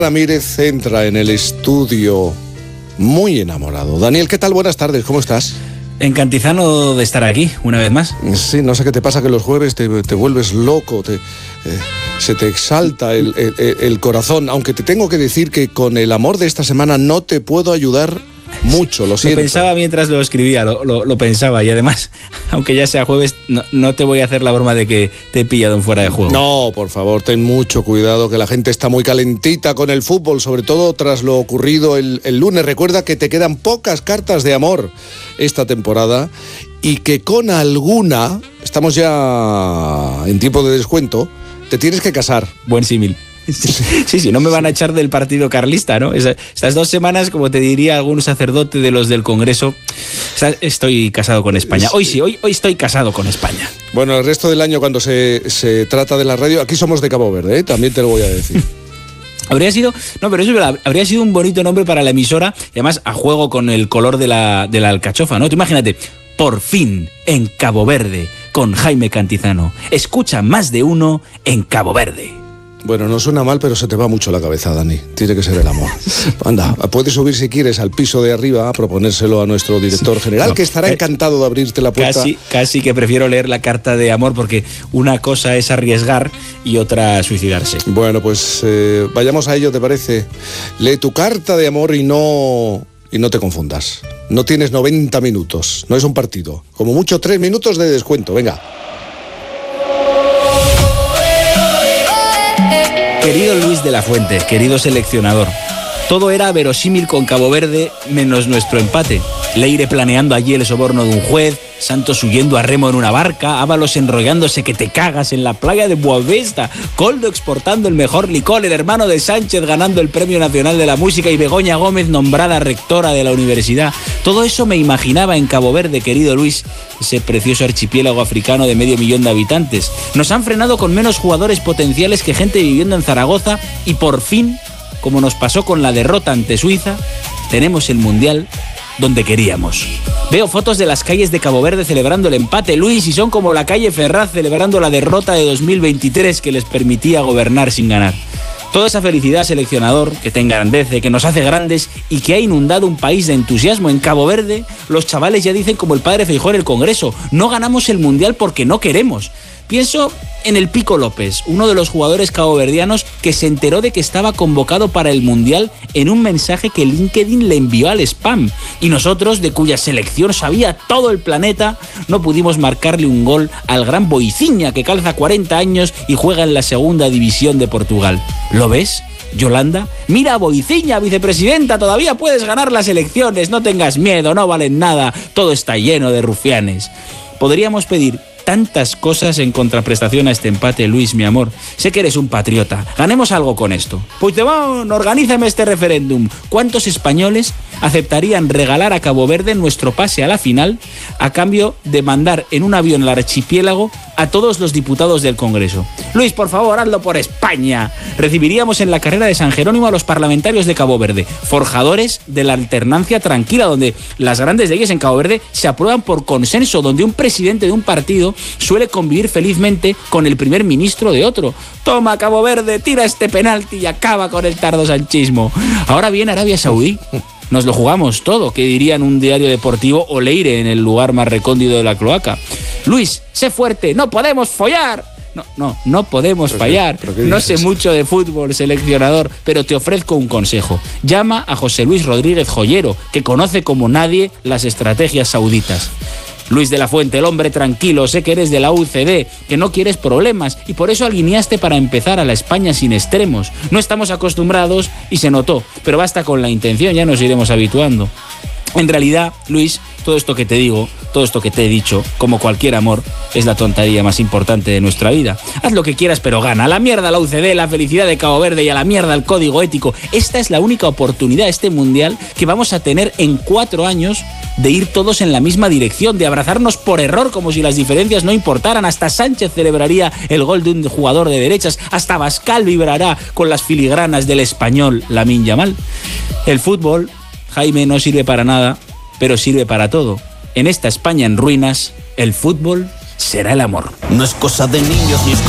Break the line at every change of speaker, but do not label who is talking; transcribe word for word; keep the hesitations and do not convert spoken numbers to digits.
Ramírez entra en el estudio muy enamorado. Daniel, ¿qué tal? Buenas tardes, ¿cómo estás?
Encantizano de estar aquí, una vez más.
Sí, no sé qué te pasa, que los jueves te, te vuelves loco, te, eh, se te exalta el, el, el corazón, aunque te tengo que decir que con el amor de esta semana no te puedo ayudar mucho, lo siento.
Lo pensaba mientras lo escribía, lo, lo, lo pensaba, y además, aunque ya sea jueves, no, no te voy a hacer la broma de que te he pillado en fuera de juego.
No, por favor, ten mucho cuidado, que la gente está muy calentita con el fútbol, sobre todo tras lo ocurrido el, el lunes. Recuerda que te quedan pocas cartas de amor esta temporada y que con alguna, estamos ya en tiempo de descuento, te tienes que casar.
Buen símil. Sí, sí, no me van a echar del partido carlista, ¿no? Estas dos semanas, como te diría algún sacerdote de los del Congreso, estoy casado con España. Hoy sí, hoy, hoy estoy casado con España.
Bueno, el resto del año cuando se, se trata de la radio, aquí somos de Cabo Verde, ¿eh? También te lo voy a decir.
Habría sido, no, pero eso es verdad, habría sido un bonito nombre para la emisora, y además a juego con el color de la, de la alcachofa, ¿no? Tú imagínate, por fin en Cabo Verde, con Jaime Cantizano. Escucha más de uno en Cabo Verde.
Bueno, no suena mal, pero se te va mucho la cabeza, Dani. Tiene que ser el amor. Anda, puedes subir si quieres al piso de arriba a proponérselo a nuestro director general, no, que estará encantado de abrirte la puerta.
Casi, casi que prefiero leer la carta de amor, porque una cosa es arriesgar y otra suicidarse.
Bueno, pues eh, vayamos a ello, ¿te parece? Lee tu carta de amor y no... Y no te confundas. No tienes noventa minutos, no es un partido. Como mucho tres minutos de descuento, venga.
Querido Luis de la Fuente, querido seleccionador, todo era verosímil con Cabo Verde menos nuestro empate. Leire planeando allí el soborno de un juez, Santos huyendo a remo en una barca, Ábalos enrollándose que te cagas en la playa de Boavista, Coldo exportando el mejor licor, el hermano de Sánchez ganando el Premio Nacional de la Música y Begoña Gómez nombrada rectora de la universidad. Todo eso me imaginaba en Cabo Verde, querido Luis, ese precioso archipiélago africano de medio millón de habitantes. Nos han frenado con menos jugadores potenciales que gente viviendo en Zaragoza y por fin, como nos pasó con la derrota ante Suiza, tenemos el Mundial donde queríamos. Veo fotos de las calles de Cabo Verde celebrando el empate, Luis, y son como la calle Ferraz celebrando la derrota de dos mil veintitrés que les permitía gobernar sin ganar. Toda esa felicidad, seleccionador, que te engrandece, que nos hace grandes y que ha inundado un país de entusiasmo. En Cabo Verde, los chavales ya dicen como el padre Feijóo en el Congreso, no ganamos el Mundial porque no queremos. Pienso en el Pico López, uno de los jugadores caboverdianos que se enteró de que estaba convocado para el Mundial en un mensaje que LinkedIn le envió al spam. Y nosotros, de cuya selección sabía todo el planeta, no pudimos marcarle un gol al gran Boiciña, que calza cuarenta años y juega en la segunda división de Portugal. ¿Lo ves, Yolanda? Mira, Boiciña, vicepresidenta, todavía puedes ganar las elecciones, no tengas miedo, no valen nada, todo está lleno de rufianes. Podríamos pedir tantas cosas en contraprestación a este empate, Luis, mi amor. Sé que eres un patriota. Ganemos algo con esto. Puigdemont, organízame este referéndum. ¿Cuántos españoles aceptarían regalar a Cabo Verde nuestro pase a la final a cambio de mandar en un avión al archipiélago a todos los diputados del Congreso? Luis, por favor, hazlo por España. Recibiríamos en la carrera de San Jerónimo a los parlamentarios de Cabo Verde, forjadores de la alternancia tranquila, donde las grandes leyes en Cabo Verde se aprueban por consenso, donde un presidente de un partido suele convivir felizmente con el primer ministro de otro. Toma, Cabo Verde, tira este penalti y acaba con el tardosanchismo. Ahora viene Arabia Saudí. Nos lo jugamos todo, que dirían un diario deportivo o Leire en el lugar más recóndito de la cloaca. Luis, sé fuerte, no podemos follar. No, no, no podemos fallar. No sé mucho de fútbol, seleccionador, pero te ofrezco un consejo. Llama a José Luis Rodríguez Joyero, que conoce como nadie las estrategias sauditas. Luis de la Fuente, el hombre tranquilo, sé que eres de la U C D, que no quieres problemas y por eso alineaste para empezar a la España sin extremos. No estamos acostumbrados y se notó, pero basta con la intención, ya nos iremos habituando. En realidad, Luis, todo esto que te digo, todo esto que te he dicho, como cualquier amor, es la tontería más importante de nuestra vida. Haz lo que quieras, pero gana. A la mierda la U C D, la felicidad de Cabo Verde y a la mierda el código ético. Esta es la única oportunidad, este Mundial, que vamos a tener en cuatro años de ir todos en la misma dirección, de abrazarnos por error como si las diferencias no importaran. Hasta Sánchez celebraría el gol de un jugador de derechas, hasta Bascal vibrará con las filigranas del español Lamine Yamal. El fútbol, Jaime, no sirve para nada, pero sirve para todo. En esta España en ruinas, el fútbol será el amor.
No es cosa de niños ni es cosa